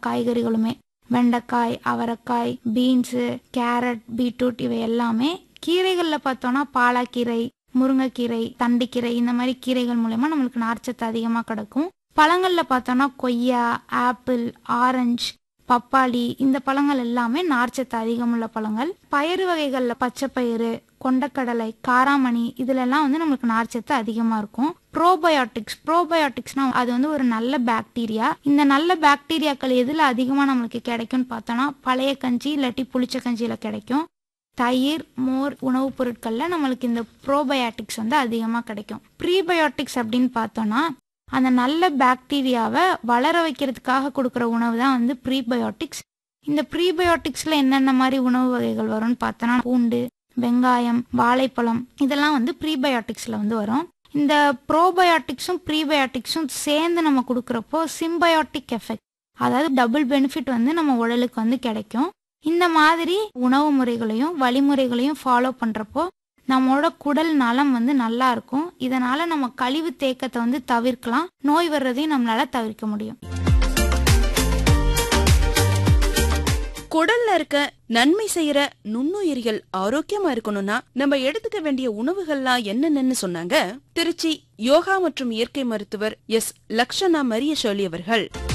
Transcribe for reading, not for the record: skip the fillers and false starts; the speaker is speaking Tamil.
காய்கறிகளுமே. வெண்டைக்காய், அவரைக்காய், பீன்ஸு, கேரட், பீட்ரூட் இவை எல்லாமே. கீரைகளில் பார்த்தோன்னா பாலாக்கீரை, முருங்கைக்கீரை, தண்டுக்கீரை இந்த மாதிரி கீரைகள் மூலயமா நம்மளுக்கு நார்ச்சத்து அதிகமாக கிடைக்கும். பழங்களில் பார்த்தோன்னா கொய்யா, ஆப்பிள், ஆரஞ்சு, பப்பாளி இந்த பழங்கள் எல்லாமே நார்ச்சத்து அதிகமுள்ள பழங்கள். பயறு வகைகளில் பச்சைப்பயிறு, கொண்டக்கடலை, காராமணி இதுலெல்லாம் நம்மளுக்கு நார்ச்சத்து அதிகமாக இருக்கும். ப்ரோபயோட்டிக்ஸ்னா அது ஒரு நல்ல பாக்டீரியா. இந்த நல்ல பாக்டீரியாக்கள் எதில் அதிகமாக நம்மளுக்கு கிடைக்கும்னு பார்த்தோன்னா பழைய கஞ்சி இல்லாட்டி புளிச்ச கஞ்சியில் கிடைக்கும். தயிர், மோர் உணவுப் பொருட்களில் நம்மளுக்கு இந்த ப்ரோபயோட்டிக்ஸ் அதிகமாக கிடைக்கும். ப்ரீபயோட்டிக்ஸ் அப்படின்னு பார்த்தோன்னா அந்த நல்ல பாக்டீரியாவை வளர வைக்கிறதுக்காக கொடுக்குற உணவு தான் ப்ரீபயோட்டிக்ஸ். இந்த ப்ரீபயோட்டிக்ஸில் என்னென்ன மாதிரி உணவு வகைகள் வரும்னு பார்த்தோன்னா பூண்டு, வெங்காயம், வாழைப்பழம் இதெல்லாம் ப்ரீபயோட்டிக்ஸில் வரும். இந்த ப்ரோபயோட்டிக்ஸும் ப்ரீபயோட்டிக்ஸும் சேர்ந்து நம்ம கொடுக்குறப்போ சிம்பயோட்டிக் எஃபெக்ட், அதாவது டபுள் பெனிஃபிட் நம்ம உடலுக்கு கிடைக்கும். இந்த மாதிரி உணவு முறைகளையும் வழிமுறைகளையும் ஃபாலோ பண்ணுறப்போ நம்மளோட குடல் நலம் நல்லா இருக்கும். இதனால நம்ம கழிவு தேக்கத்தை தவிர்க்கலாம். நோய் வர்றதையும் நம்மளால தவிர்க்க முடியும். குடல்ல இருக்க நன்மை செய்யற நுண்ணுயிரிகள் ஆரோக்கியமா இருக்கணும்னா நம்ம எடுத்துக்க வேண்டிய உணவுகள்லாம் என்னென்னு சொன்னாங்க திருச்சி யோகா மற்றும் இயற்கை மருத்துவர் எஸ் லக்ஷனா மரிய ஷர்லி அவர்கள்.